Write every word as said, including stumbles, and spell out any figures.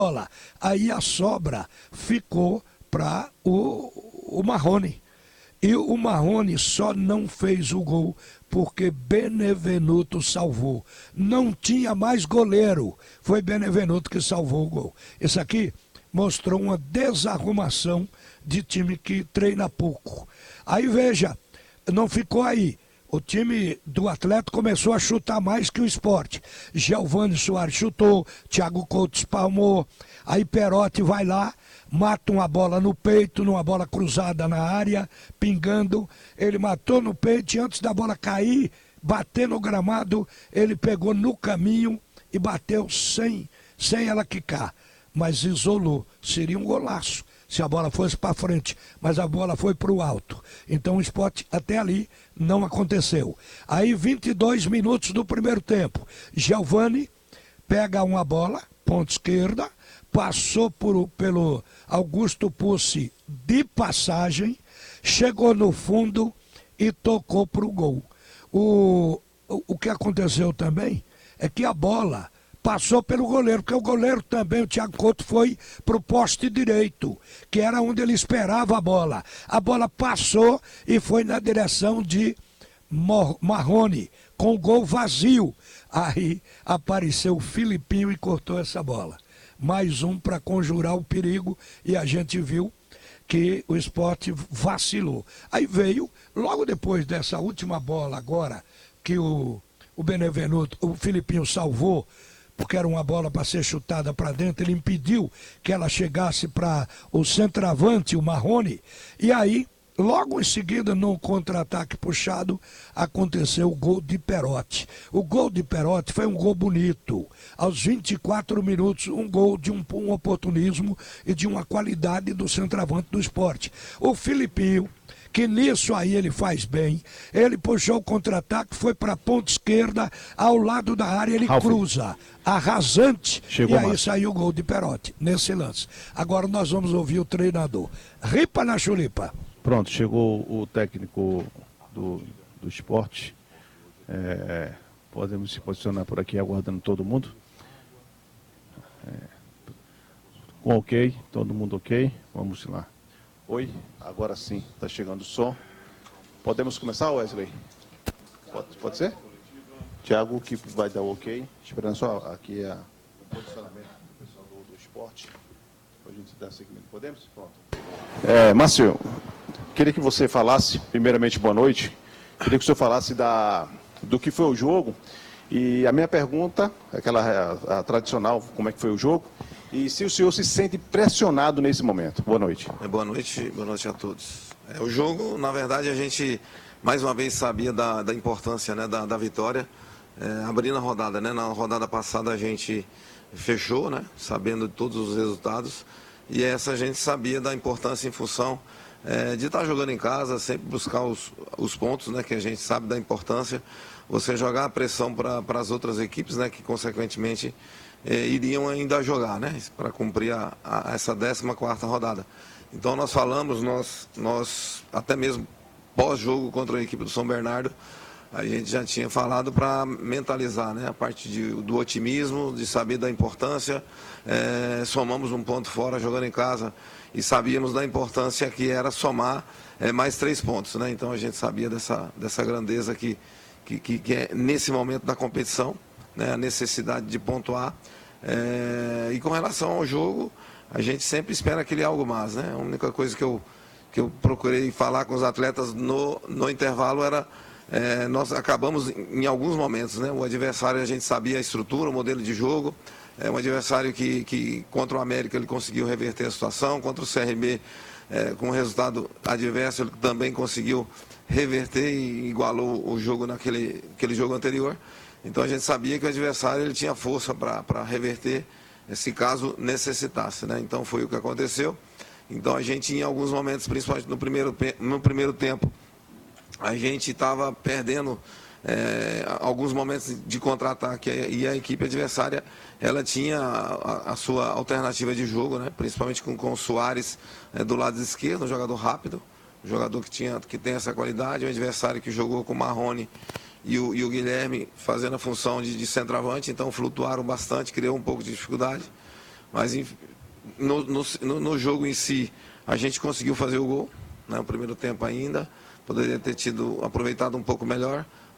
bola. Aí a sobra ficou para o, o Marrone. E o Marrone só não fez o gol porque Benevenuto salvou. Não tinha mais goleiro. Foi Benevenuto que salvou o gol. Isso aqui mostrou uma desarrumação de time que treina pouco. Aí veja, não ficou aí. O time do Atlético começou a chutar mais que o Sport. Giovani Soares chutou, Thiago Couto espalmou, aí Perotti vai lá, mata uma bola no peito, numa bola cruzada na área, pingando. Ele matou no peito e antes da bola cair, bater no gramado, ele pegou no caminho e bateu sem, sem ela quicar. Mas isolou, seria um golaço se a bola fosse para frente, mas a bola foi para o alto. Então o Sport até ali não aconteceu. Aí vinte e dois minutos do primeiro tempo, Giovani pega uma bola, ponta esquerda, passou por, pelo Augusto Pucci de passagem, chegou no fundo e tocou para o gol. O, o, o que aconteceu também é que a bola passou pelo goleiro, porque o goleiro também, o Thiago Couto, foi para o poste direito, que era onde ele esperava a bola. A bola passou e foi na direção de Marrone, com o gol vazio. Aí apareceu o Filipinho e cortou essa bola. Mais um para conjurar o perigo e a gente viu que o Sport vacilou. Aí veio, logo depois dessa última bola agora, que o, o Benevenuto, o Filipinho salvou, porque era uma bola para ser chutada para dentro, ele impediu que ela chegasse para o centroavante, o Marrone, e aí, logo em seguida, no contra-ataque puxado, aconteceu o gol de Perotti. O gol de Perotti foi um gol bonito, aos vinte e quatro minutos, um gol de um, um oportunismo e de uma qualidade do centroavante do Sport. O Filipinho, que nisso aí ele faz bem, ele puxou o contra-ataque, foi para a ponta esquerda, ao lado da área, ele Ralf. cruza, arrasante, Chegou e aí mais. Saiu o gol de Perotti, nesse lance. Agora nós vamos ouvir o treinador. Ripa na chulipa. Pronto, chegou o técnico do, do Sport, é, podemos se posicionar por aqui aguardando todo mundo. É, com ok, todo mundo ok, vamos lá. Oi, agora sim, está chegando o som. Podemos começar, Wesley? Pode, pode ser? Thiago, que vai dar o ok. Esperando só, aqui é o posicionamento do pessoal do, do esporte. Para a gente dar seguimento. Podemos? Pronto. É, Márcio, queria que você falasse, primeiramente, boa noite. Queria que o senhor falasse da, do que foi o jogo. E a minha pergunta, aquela a, a tradicional, como é que foi o jogo? E se o senhor se sente pressionado nesse momento. Boa noite. É, boa noite, boa noite a todos. É, o jogo, na verdade, a gente mais uma vez sabia da, da importância, né, da, da vitória, é, abrindo a rodada, né? Na rodada passada a gente fechou, né, sabendo de todos os resultados, e essa a gente sabia da importância em função é, de estar jogando em casa, sempre buscar os, os pontos, né, que a gente sabe da importância, você jogar a pressão para as outras equipes, né, que consequentemente É, iriam ainda jogar, né, para cumprir a, a, essa décima quarta rodada. Então nós falamos, nós, nós até mesmo pós-jogo contra a equipe do São Bernardo, a gente já tinha falado para mentalizar, né, a parte de, do otimismo, de saber da importância, é, somamos um ponto fora jogando em casa e sabíamos da importância que era somar é, mais três pontos, né, então a gente sabia dessa, dessa grandeza que, que, que, que é nesse momento da competição, né, a necessidade de pontuar. É, e com relação ao jogo, a gente sempre espera aquele algo mais, né? A única coisa que eu, que eu procurei falar com os atletas no, no intervalo era, é, nós acabamos em alguns momentos, né? O adversário, a gente sabia a estrutura, o modelo de jogo, é um adversário que, que contra o América ele conseguiu reverter a situação, contra o C R B, é, com o resultado adverso, ele também conseguiu reverter e igualou o jogo naquele aquele jogo anterior. Então a gente sabia que o adversário ele tinha força para reverter, se caso necessitasse, né? Então foi o que aconteceu. Então a gente, em alguns momentos, principalmente no primeiro, no primeiro tempo, a gente estava perdendo é, alguns momentos de contra-ataque e a equipe adversária ela tinha a, a sua alternativa de jogo, né? Principalmente com, com o Soares é, do lado esquerdo, um jogador rápido, um jogador que, tinha, que tem essa qualidade, um adversário que jogou com o Marrone E o, e o Guilherme fazendo a função de, de centroavante, então flutuaram bastante, criou um pouco de dificuldade. Mas no, no, no jogo em si, a gente conseguiu fazer o gol, né, no primeiro tempo ainda. Poderia ter tido aproveitado um pouco melhor,